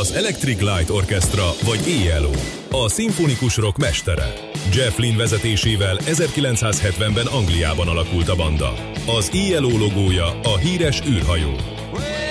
az Electric Light Orchestra vagy ELO, a szimfonikus rock mestere. Jeff Lynne vezetésével 1970-ben Angliában alakult a banda. Az ELO logója a híres űrhajó.